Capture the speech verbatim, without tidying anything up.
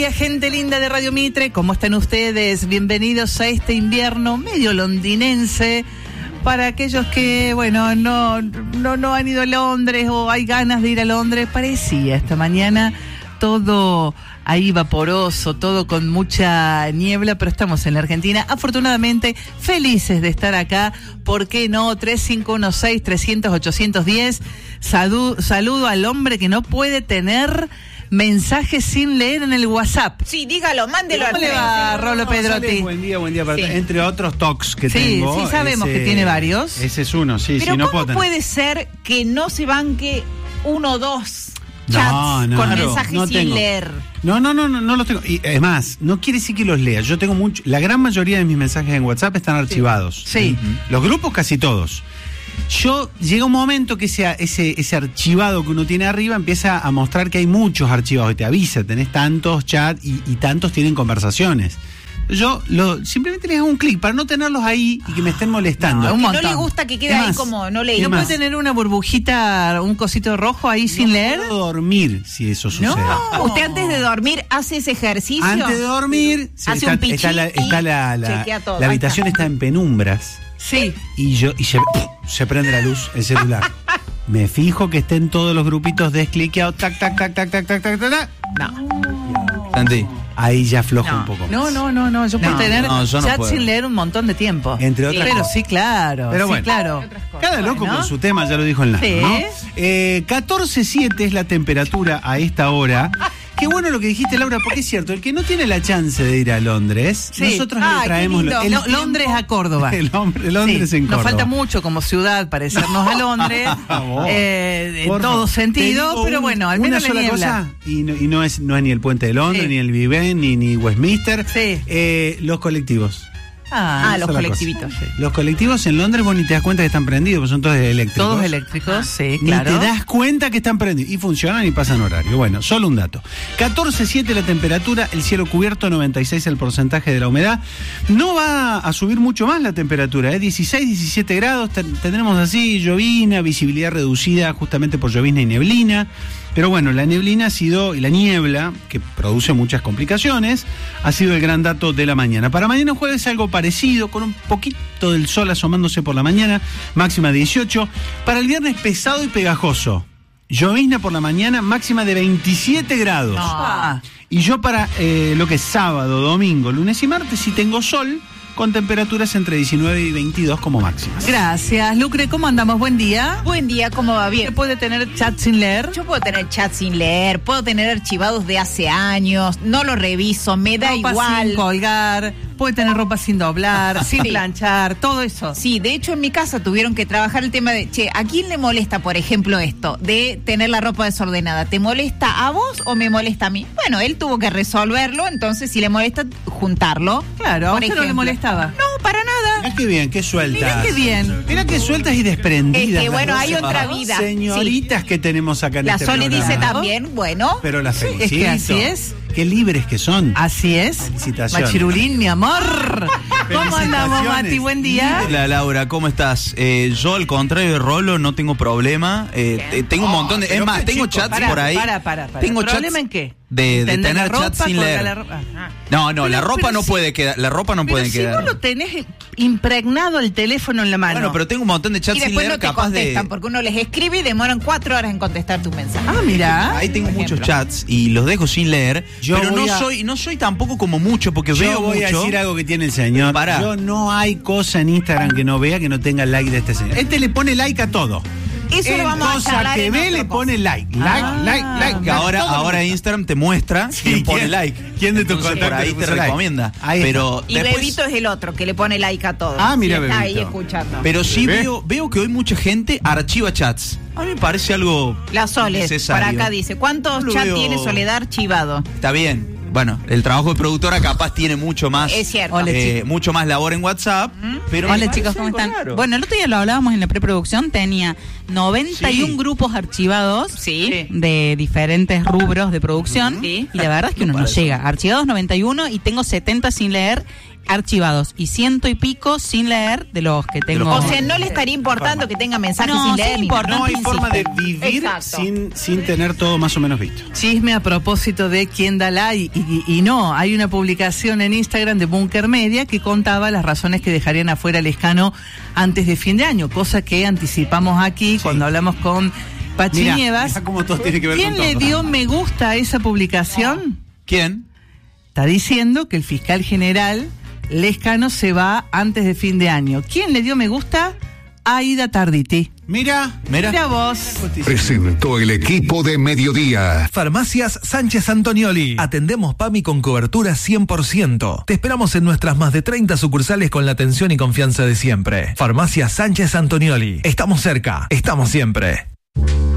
día, gente linda de Radio Mitre. ¿Cómo están ustedes? Bienvenidos a este invierno medio londinense. Para aquellos que, bueno, no, no, no han ido a Londres o hay ganas de ir a Londres, parecía esta mañana todo ahí vaporoso, todo con mucha niebla, pero estamos en la Argentina. Afortunadamente, felices de estar acá. ¿Por qué no? tres cinco uno seis, trescientos, ochocientos diez. Saludo, saludo al hombre que no puede tener mensajes sin leer en el WhatsApp. Sí, dígalo, mándelo al ¿Cómo le va, Rolo Pedrotti? Buen día, buen día. Para Sí. Entre otros talks que Sí, tengo. sí sabemos ese, que tiene varios. Ese es uno, sí, Pero sí, no ¿cómo puedo tener. puede ser que no se banque uno o dos No, chats no, con claro, mensajes no sin tengo. leer? No, no, no, no, no los tengo. Y es más, no quiere decir que los lea. Yo tengo mucho. La gran mayoría de mis mensajes en WhatsApp están archivados. Sí. Uh-huh. Los grupos casi todos. Yo llega un momento que ese, ese, ese archivado que uno tiene arriba empieza a mostrar que hay muchos archivados y te avisa, tenés tantos chats y, y tantos tienen conversaciones. Yo lo, simplemente les hago un clic para no tenerlos ahí y que me estén molestando. No, Que un no montón. le gusta que quede ¿Qué ahí más? como no ¿Y leído. no más? puede tener una burbujita, un cosito rojo ahí sin No leer? puedo dormir si eso sucede. No. ¿Usted antes de dormir hace ese ejercicio? Antes de dormir, se- Hace está, un pichí está la, está la, la- chequea todo. la habitación está en penumbras Sí. y yo y se, se prende la luz, el celular. Me fijo que estén todos los grupitos descliqueados, tac, tac, tac, tac, tac, tac, tac, tac, tac. No. Santi. Ahí ya afloja No. un poco. No, no, no, no. Yo puedo No, tener no, yo no chat puedo. sin leer un montón de tiempo. Entre otras Pero cosas. sí, claro. Pero sí, bueno. claro. Cada loco Bueno. con su tema, ya lo dijo el Nano, Sí. ¿no? Eh, catorce siete es la temperatura a esta hora. Qué bueno lo que dijiste, Laura, porque es cierto, el que no tiene la chance de ir a Londres, Sí. nosotros Ay, le qué traemos lindo. lo- el Lo- tiempo- Londres a Córdoba. El hombre, Londres Sí, en Córdoba. nos falta mucho como ciudad parecernos a Londres, favor. eh, en Por todo favor. Te sentido, digo pero un- bueno, al una menos la sola niebla. cosa, y no, y no es no es ni el puente de Londres, Sí. ni el Big Ben, ni, ni Westminster, Sí. eh, los colectivos. Ah, Ah, los Sola colectivitos. cosa. Los colectivos en Londres vos ni te das cuenta que están prendidos, porque son todos eléctricos. todos eléctricos, sí, Ni claro. te das cuenta que están prendidos. Y funcionan y pasan horario. Bueno, solo un dato. catorce siete la temperatura, el cielo cubierto, noventa y seis el porcentaje de la humedad. No va a subir mucho más la temperatura, ¿eh? dieciséis, diecisiete grados. Ten- tendremos así llovina, visibilidad reducida justamente por llovizna y neblina. Pero bueno, la neblina ha sido, y la niebla, que produce muchas complicaciones, ha sido el gran dato de la mañana. Para mañana jueves algo parecido, con un poquito del sol asomándose por la mañana, máxima dieciocho. Para el viernes pesado y pegajoso. Llovizna por la mañana, máxima de veintisiete grados. No. Ah, Y yo para eh, lo que es sábado, domingo, lunes y martes, si tengo sol, con temperaturas entre diecinueve y veintidós como máximas. gracias. Lucre, ¿cómo andamos? Buen día. Buen día, ¿cómo va? ¿Se Bien. puede tener chat sin leer? Yo puedo tener chats sin leer, puedo tener archivados de hace años, no lo reviso, me da Ropa igual. sin colgar, puede tener ropa sin doblar, sin Sí. planchar, todo eso. Sí, de hecho en mi casa tuvieron que trabajar el tema de, che, ¿a quién le molesta, por ejemplo, esto de tener la ropa desordenada? ¿Te molesta a vos o me molesta a mí? Bueno, él tuvo que resolverlo, entonces si le molesta, juntarlo. Claro, a por usted no le ejemplo. molestaba. No, para nada. Mirá qué bien, qué sueltas. Mirá qué bien. Mirá qué sueltas y desprendidas. Es que, las bueno, dos hay otra señoritas vida. Señoritas que tenemos acá en La este Sole programa. dice también, bueno. Pero las Sí, es que felicito. así es. Qué libres que son. Así es. Felicitaciones. Machirulín, mi amor. ¿Cómo andamos, Mati? Buen día. Hola Laura, ¿cómo estás? Eh, yo al contrario de Rolo no tengo problema. Eh, eh, tengo un montón de... Es pero más, qué tengo chico. chats Pará, por ahí. Para, para, para. Tengo ¿Problema chats en qué? de, de Tender tener la ropa, chats sin colgar leer. la ropa. Ah. No, no, la Pero- ropa pero no si- puede quedar. La ropa no Pero puede si quedar. vos lo tenés impregnado el teléfono en la mano. Bueno, pero tengo un montón de chats Y sin después leer no te capaz contestan, de... porque uno les escribe y demoran cuatro horas en contestar tu mensaje. Ah, mira. Ahí tengo Por muchos ejemplo. chats y los dejo sin leer, Yo pero no voy a- soy no soy tampoco como mucho porque Yo veo voy mucho. a decir algo que tiene el señor. Pará. Yo no hay cosa en Instagram que no vea que no tenga el like de este señor. Este le pone like a todo. Eso En lo vamos a cosa charlar que en ve otro le podcast. pone like. Like, Ah. like, like. Que ahora, Todo lo ahora que- Instagram te muestra Sí, quién pone ¿quién- like. quién de tus Entonces, por contactos ahí le te puso like? recomienda. Ahí está. Pero Y después, Bebito es el otro, que le pone like a todo. Ah, mira, Y está ahí Bebito. escuchando. pero sí ¿Ve? veo, veo que hoy mucha gente archiva chats. A mí me parece algo La Sole, necesario. para acá dice, ¿cuántos Lo chats veo- tiene Soledad archivado? Está bien. Bueno, el trabajo de productora capaz tiene mucho más, Es cierto. Hola, eh, chicos. mucho más labor en WhatsApp. Pero me Hola parece chicos, ¿cómo algo están? raro. Bueno, el otro día lo hablábamos en la preproducción, tenía noventa y uno Sí. grupos archivados Sí. de diferentes rubros de producción Sí. y la verdad es que uno no Para eso. llega. Archivados noventa y uno y tengo setenta sin leer. archivados y ciento y pico sin leer de los que tengo. O sea, no le estaría importando que tenga mensajes No, sin sí leer. ni importa. nada. No hay forma de Exacto. vivir sin, sin tener todo más o menos visto. Chisme a propósito de quién da like y, y, y no, hay una publicación en Instagram de Bunker Media que contaba las razones que dejarían afuera a Lescano antes de fin de año, cosa que anticipamos aquí Sí. cuando hablamos con Pachi Mirá, Nievas. mirá cómo todo tiene que ver ¿Quién con le todo. dio me gusta a esa publicación? ¿Quién? Está diciendo que el fiscal general Lescano se va antes de fin de año. ¿Quién le dio me gusta? Aida Tarditi. Mira, Mira. Mira vos. Presentó el equipo de Mediodía. Farmacias Sánchez Antonioli. Atendemos PAMI con cobertura cien por ciento. Te esperamos en nuestras más de treinta sucursales con la atención y confianza de siempre. Farmacias Sánchez Antonioli. Estamos cerca. Estamos siempre.